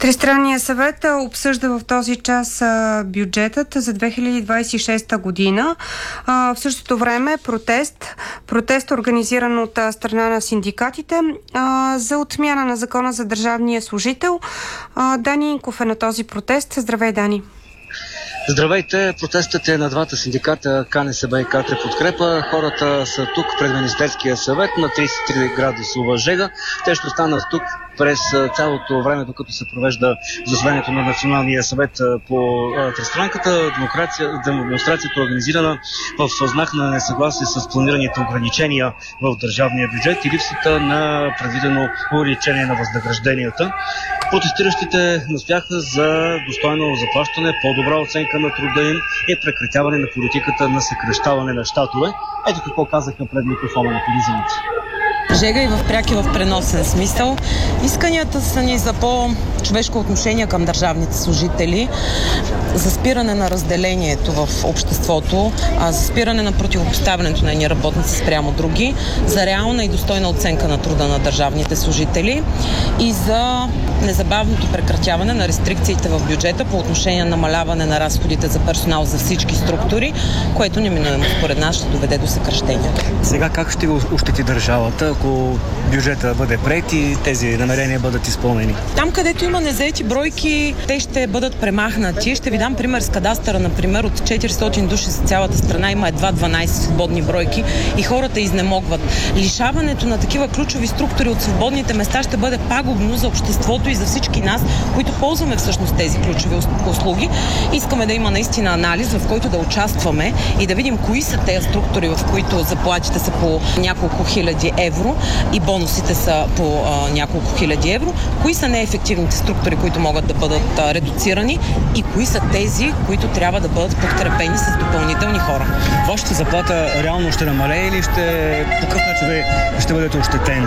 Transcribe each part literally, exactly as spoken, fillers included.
Тристранният съвет обсъжда в този час бюджетът за две хиляди двадесет и шеста година. В същото време протест, протест организиран от страна на синдикатите за отмяна на закона за държавния служител. Дани Инков е на този протест. Здравей, Дани! Здравейте! Протестът е на двата синдиката КНСБ и КАТРЕ подкрепа. Хората са тук пред Министерския съвет на тридесет и три градусова жега. Те ще останат тук през цялото време, докато се провежда заседанието на Националния съвет по тристранката. Демонстрацията е организирана в знак на несъгласие с планираните ограничения в държавния бюджет и липсата на предвидено увеличение на възнагражденията. Протестиращите настояха за достойно заплащане, по-добра оценка на труда им и прекратяване на политиката на съкращаване на щатове. Ето какво казаха пред микрофона на телевизията. Жега и в пряк и в преносен смисъл. Исканията са ни за по-човешко отношение към държавните служители, за спиране на разделението в обществото, за спиране на противопоставянето на едни работници спрямо други, за реална и достойна оценка на труда на държавните служители и за незабавното прекратяване на рестрикциите в бюджета по отношение на намаляване на разходите за персонал за всички структури, което неминуемо според нас ще доведе до съкращения. Сега как ще го ощети държавата, ако бюджета бъде приет и тези намерения бъдат изпълнени? Там, където има незаети бройки, те ще бъдат премахнати. Ще ви дам пример с кадастъра, например, от четиристотин души за цялата страна има едва дванадесет свободни бройки и хората изнемогват. Лишаването на такива ключови структури от свободните места ще бъде пагубно за обществото и за всички нас, които ползваме всъщност тези ключови услуги. Искаме да има наистина анализ, в който да участваме и да видим кои са тези структури, в които заплатите са по няколко хиляди евро и бонусите са по а, няколко хиляди евро, кои са неефективните структури, които могат да бъдат а, редуцирани и кои са тези, които трябва да бъдат подкрепени с допълнителни хора. Вашата заплата реално ще намалее или ще по какъв начин ще бъдете ощетени?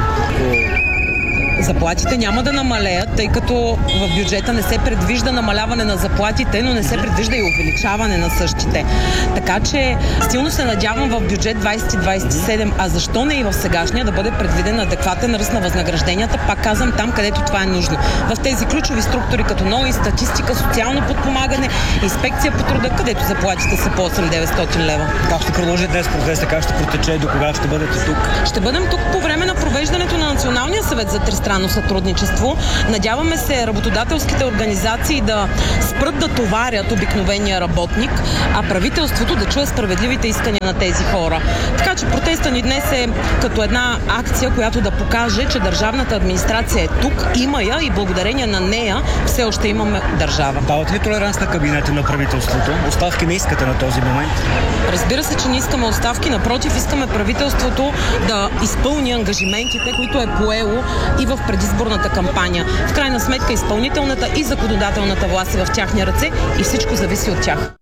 Заплатите няма да намалеят, тъй като в бюджета не се предвижда намаляване на заплатите, но не се предвижда и увеличаване на същите. Така че силно се надявам в бюджет двадесет двадесет и седем, а защо не и в сегашния, да бъде предвиден адекватен ръст на възнагражденията, пак казвам там, където това е нужно. В тези ключови структури, като НОИ, статистика, социално подпомагане, инспекция по труда, където заплатите са по осем-деветстотин лева. Как ще продължи днес протеста? Как ще протече? До кога ще бъдете тук? Ще бъдем тук по време на провеждането на Националния съвет за тристранно сътрудничество. Надяваме се работодателските организации да спрат да товарят обикновения работник, а правителството да чуе справедливите искания на тези хора. Така че протестът ни днес е като една акция, която да покаже, че държавната администрация е тук, има я и благодарение на нея все още имаме държава. Давате ли толеранс на кабинета на правителството? Оставки не искате на този момент? Разбира се, че не искаме оставки, напротив, искаме правителството да изпълни ангажиментите, които е поело и в предизборната кампания. В крайна сметка изпълнителната и законодателната власт е в тяхни ръце и всичко зависи от тях.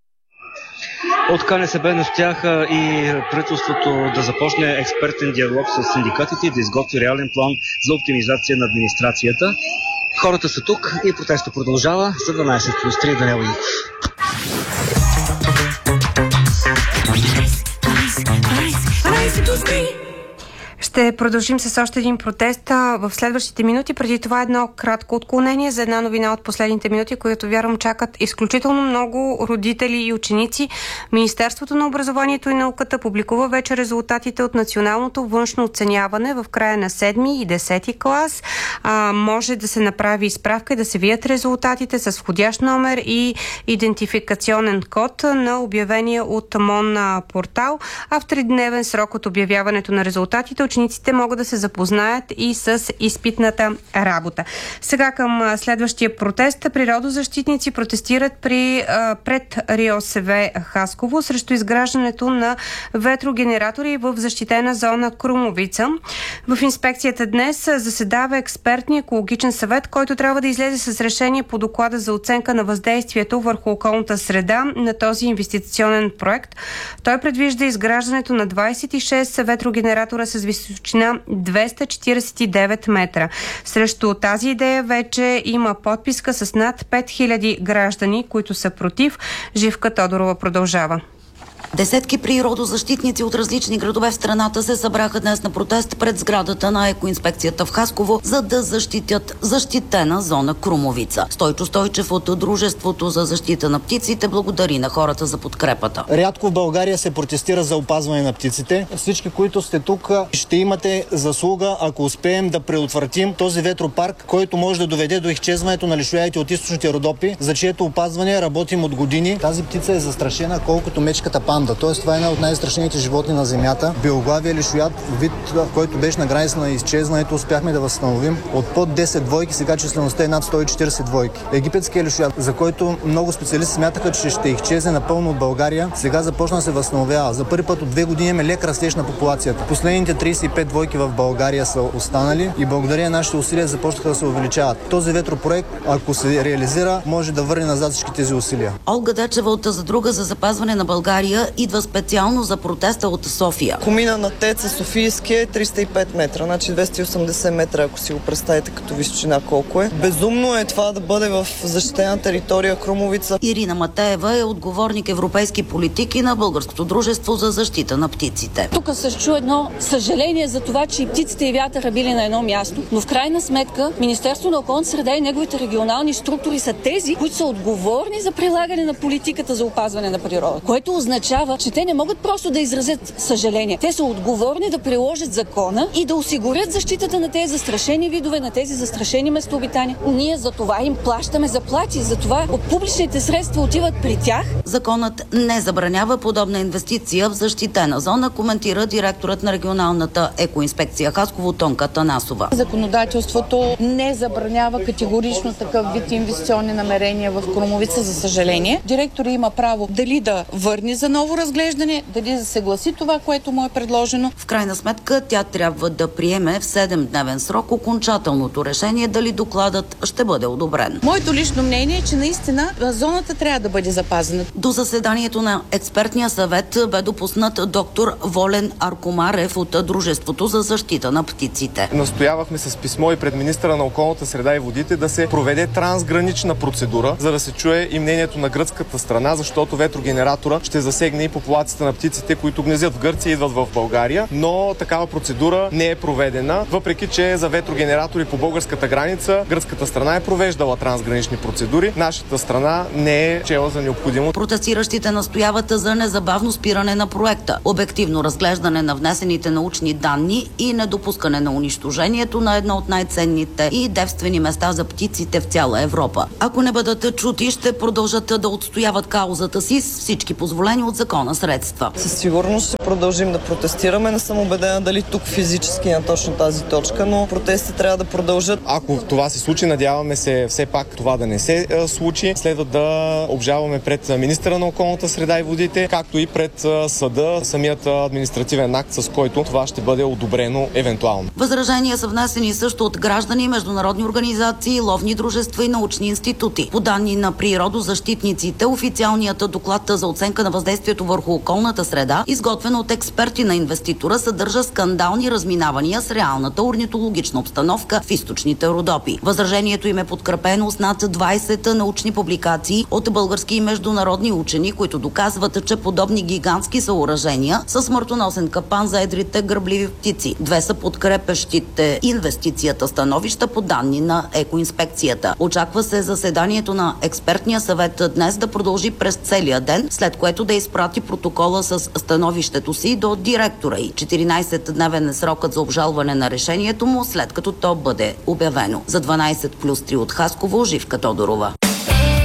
От КНСБ настояха и правителството да започне експертен диалог с синдикатите и да изготви реален план за оптимизация на администрацията. Хората са тук и протестът продължава. За дванадесет плюс три Даниел Инков. Ще продължим с още един протест в следващите минути. Преди това едно кратко отклонение за една новина от последните минути, която вярвам чакат изключително много родители и ученици. Министерството на образованието и науката публикува вече резултатите от националното външно оценяване в края на седми и десети клас. А, може да се направи справка и да се видят резултатите с входящ номер и идентификационен код на обявения от МОН портал. А в тридневен срок от обявяването на резултатите учениците могат да се запознаят и с изпитната работа. Сега към следващия протест. Природозащитници протестират при, пред РИОСВ Хасково срещу изграждането на ветрогенератори в защитена зона Крумовица. В инспекцията днес заседава експертния екологичен съвет, който трябва да излезе с решение по доклада за оценка на въздействието върху околната среда на този инвестиционен проект. Той предвижда изграждането на двадесет и шест ветрогенератора с височина двеста четиридесет и девет метра. Срещу тази идея вече има подписка с над пет хиляди граждани, които са против. Живка Тодорова продължава. Десетки природозащитници от различни градове в страната се събраха днес на протест пред сградата на екоинспекцията в Хасково, за да защитят защитена зона Крумовица. Стойчо Стойчев от Дружеството за защита на птиците благодари на хората за подкрепата. Рядко в България се протестира за опазване на птиците. Всички, които сте тук, ще имате заслуга, ако успеем да предотвратим този ветропарк, който може да доведе до изчезването на лишоядите от източните Родопи, за чието опазване работим от години. Тази птица е застрашена колкото мечката панда. Тоест, това е една от най-страшните животни на земята. Белоглавия лишояд, вид, който беше на граница на изчезването, успяхме да възстановим. От под десет двойки, сега числеността е над сто и четиридесет двойки. Египетския лишояд, за който много специалисти смятаха, че ще изчезне напълно от България, сега започна да се възстановява. За първи път от две години имаме лек растеж на популацията. Последните тридесет и пет двойки в България са останали и благодарение на нашите усилия започнаха да се увеличават. Този ветропроект, ако се реализира, може да върне назад всички тези усилия. Олга Дечева от Задруга за запазване на България идва специално за протеста от София. Комина на теца Софийски е триста и пет метра, значи двеста и осемдесет метра, ако си го представите като височина колко е. Безумно е това да бъде в защитена територия Крумовица. Ирина Матеева е отговорник европейски политики на Българското дружество за защита на птиците. Тук се чу едно съжаление за това, че и птиците и вятъра били на едно място, но в крайна сметка Министерството на околната среда и неговите регионални структури са тези, които са отговорни за прилагане на политиката за опазване на природа, което означава, че те не могат просто да изразят съжаление. Те са отговорни да приложат закона и да осигурят защитата на тези застрашени видове, на тези застрашени местообитания. Ние за това им плащаме заплати, за това от публичните средства отиват при тях. Законът не забранява подобна инвестиция в защитена зона, коментира директорът на регионалната екоинспекция Хасково Тонка Танасова. Законодателството не забранява категорично такъв вид инвестиционни намерения в Крумовица, за съжаление. Директор има право дали да върне за ново разглеждане, дали да съгласи това, което му е предложено. В крайна сметка тя трябва да приеме в седемдневен срок окончателното решение дали докладът ще бъде одобрен. Моето лично мнение е, че наистина зоната трябва да бъде запазена. До заседанието на експертния съвет бе допуснат доктор Волен Аркомарев от Дружеството за защита на птиците. Настоявахме с писмо и пред министъра на околната среда и водите да се проведе трансгранична процедура, за да се чуе и мнението на гръцката страна, защото ветрогенератора ще засегне и популацията на птиците, които гнездят в Гърция и идват в България, но такава процедура не е проведена, въпреки че за ветрогенератори по българската граница гръцката страна е провеждала трансгранични процедури. Нашата страна не е чела за необходимо. Протестиращите настояват за незабавно спиране на проекта, обективно разглеждане на внесените научни данни и недопускане на унищожението на едно от най-ценните и девствени места за птиците в цяла Европа. Ако не бъдат чути, ще продължат да отстояват каузата си с всички позволени от закона средства. Със сигурност ще продължим да протестираме. Не съм убедена дали тук физически на точно тази точка, но протестите трябва да продължат. Ако това се случи, надяваме се все пак това да не се е, случи. Следва да обжалваме пред министъра на околната среда и водите, както и пред е, съда, самият административен акт, с който това ще бъде одобрено евентуално. Възражения са внесени също от граждани, международни организации, ловни дружества и научни институти. По данни на природозащитниците, официалният доклад за оценка на въздействието върху околната среда, изготвен от експерти на инвеститора, съдържа скандални разминавания с реалната орнитологична обстановка в източните Родопи. Възражението им е подкрепено с над двайсет научни публикации от български и международни учени, които доказват, че подобни гигантски съоръжения са смъртоносен капан за едрите гръбливи птици. Две са подкрепящите инвестицията становища по данни на екоинспекцията. Очаква се заседанието на експертния съвет днес да продължи през целия ден, след което да изпрати протокола с становището си до директора и четиринайсетдневен е срокът за обжалване на решението му, след като то бъде обявено. За дванайсет плюс три от Хасково, Живка Тодорова.